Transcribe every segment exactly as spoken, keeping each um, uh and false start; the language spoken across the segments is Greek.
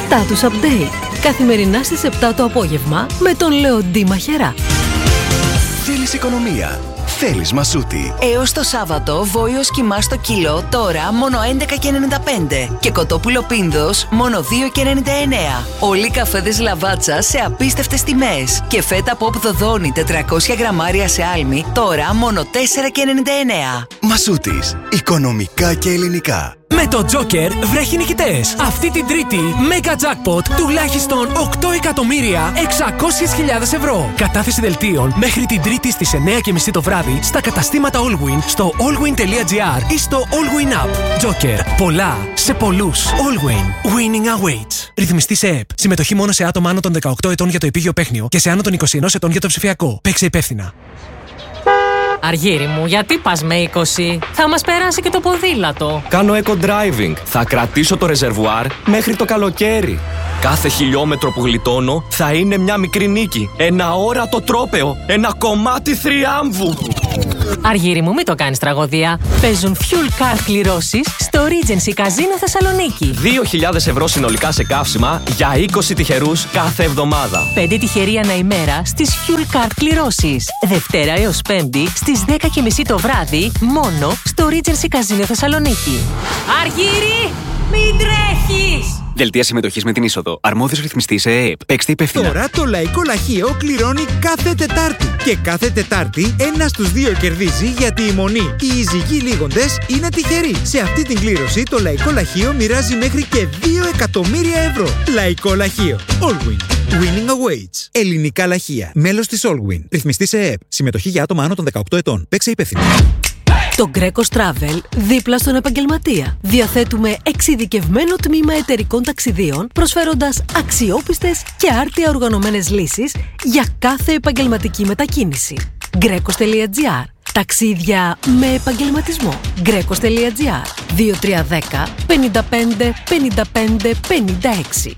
Status Update. Καθημερινά στις επτά το απόγευμα με τον Λεοντή Μαχερά. Θέλεις οικονομία? Θέλεις Μασούτη. Έως το Σάββατο, βόηος κιμά στο κιλό, τώρα μόνο έντεκα και ενενήντα πέντε. Και κοτόπουλο πίνδος, μόνο δύο και ενενήντα εννέα. Όλοι καφέδες Λαβάτσα σε απίστευτες τιμές. Και φέτα Pop Δοδόνη τετρακόσια γραμμάρια σε άλμη, τώρα μόνο τέσσερα και ενενήντα εννέα. Μασούτης. Οικονομικά και ελληνικά. Με το Joker βρέχει νικητές. Αυτή την Τρίτη, Mega Jackpot τουλάχιστον οκτώ εκατομμύρια εξακόσιες χιλιάδες ευρώ. Κατάθεση δελτίων μέχρι την Τρίτη στις εννιά και μισή το βράδυ στα καταστήματα Allwyn, στο allwyn τελεία gr ή στο Allwyn App. Joker. Πολλά σε πολλούς. Allwyn. Winning awaits. Ρυθμιστή σε ΕΕΠ. Συμμετοχή μόνο σε άτομα άνω των δεκαοκτώ ετών για το επίγειο παίχνιο και σε άνω των είκοσι ένα ετών για το ψηφιακό. Παίξε υπεύθυνα. Αργύρι μου, γιατί πας με είκοσι? Θα μας περάσει και το ποδήλατο. Κάνω eco-driving. Θα κρατήσω το ρεζερβουάρ μέχρι το καλοκαίρι. Κάθε χιλιόμετρο που γλιτώνω θα είναι μια μικρή νίκη. Ένα όρατο τρόπαιο. Ένα κομμάτι θριάμβου. Αργύρι μου, μην το κάνεις τραγωδία. Παίζουν fuel card κληρώσεις στο Regency Casino Θεσσαλονίκη. δύο χιλιάδες ευρώ συνολικά σε καύσιμα για είκοσι τυχερούς κάθε εβδομάδα. πέντε τυχεροί ανά ημέρα στις fuel card κληρώσεις. Δευτέρα έως Πέμπτη στις δέκα και μισή το βράδυ μόνο στο Regency Casino Θεσσαλονίκη. Αργύρι, μην τρέχεις! Δελτία συμμετοχής με την είσοδο. Αρμόδιος ρυθμιστής σε ΕΕΠ. Παίξτε υπεύθυνα. Τώρα το Λαϊκό Λαχείο κληρώνει κάθε Τετάρτη. Και κάθε Τετάρτη ένα στους δύο κερδίζει, γιατί η μονή και οι ζυγοί λίγοντες είναι τυχεροί. Σε αυτή την κλήρωση το Λαϊκό Λαχείο μοιράζει μέχρι και δύο εκατομμύρια ευρώ. Λαϊκό Λαχείο. Allwyn. Winning awaits. Ελληνικά λαχεία. Μέλος της Allwyn. Ρυθμιστής σε ΕΕΠ. Συμμετοχή για άτομα άνω των δεκαοκτώ ετών. Παίξε υπεύθυνα. Το Greco Travel δίπλα στον επαγγελματία. Διαθέτουμε εξειδικευμένο τμήμα εταιρικών ταξιδίων, προσφέροντας αξιόπιστες και άρτια οργανωμένες λύσεις για κάθε επαγγελματική μετακίνηση. Grecos τελεία gr. Ταξίδια με επαγγελματισμό. Grecos τελεία gr. δύο τρία ένα μηδέν πέντε πέντε πέντε πέντε πέντε έξι.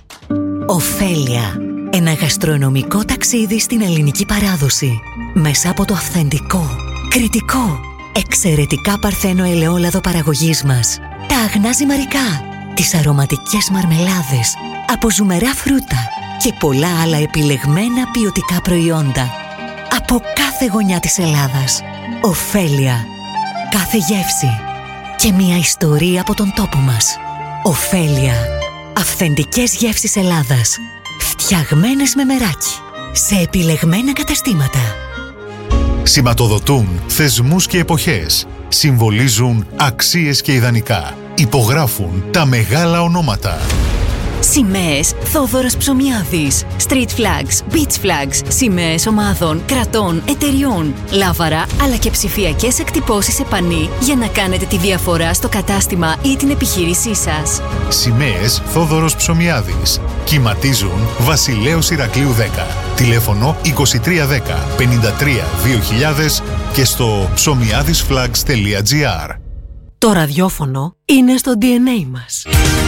Οφέλια. Ένα γαστρονομικό ταξίδι στην ελληνική παράδοση. Μέσα από το αυθεντικό, κριτικό, εξαιρετικά παρθένο ελαιόλαδο παραγωγής μας, τα αγνά ζυμαρικά, τις αρωματικές μαρμελάδες, από ζουμερά φρούτα και πολλά άλλα επιλεγμένα ποιοτικά προϊόντα. Από κάθε γωνιά της Ελλάδας. Οφέλια. Κάθε γεύση και μια ιστορία από τον τόπο μας. Οφέλια. Αυθεντικές γεύσεις Ελλάδας. Φτιαγμένες με μεράκι. Σε επιλεγμένα καταστήματα. Σηματοδοτούν θεσμούς και εποχές. Συμβολίζουν αξίες και ιδανικά. Υπογράφουν τα μεγάλα ονόματα. Σημαίες Θόδωρος Ψωμιάδης. Street flags, beach flags, σημαίες ομάδων, κρατών, εταιριών, λάβαρα αλλά και ψηφιακές εκτυπώσεις σε πανί για να κάνετε τη διαφορά στο κατάστημα ή την επιχείρησή σας. Σημαίες Θόδωρος Ψωμιάδης. Κυματίζουν Βασιλέως Ηρακλείου δέκα. Τηλέφωνο είκοσι τρία δέκα πενήντα τρία δύο χιλιάδες και στο ψωμιάδισflags τελεία gr. Το ραδιόφωνο είναι στο ντι εν έι μας.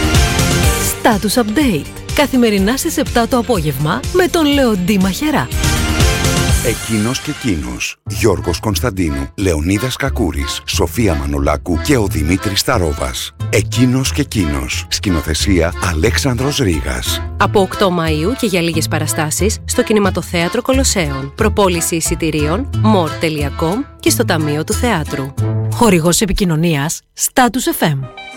Status Update. Καθημερινά στις επτά το απόγευμα με τον Λεοντή Μαχερά. Εκείνος και εκείνος. Γιώργος Κωνσταντίνου, Λεωνίδας Κακούρης, Σοφία Μανολάκου και ο Δημήτρης Σταρόβας. Εκείνος και εκείνος. Σκηνοθεσία Αλέξανδρος Ρήγας. Από οκτώ Μαΐου και για λίγες παραστάσεις στο Κινηματοθέατρο Κολοσσέων. Προπόληση εισιτηρίων μορ τελεία κομ και στο Ταμείο του Θεάτρου. Χορηγός επικοινωνίας Status εφ εμ.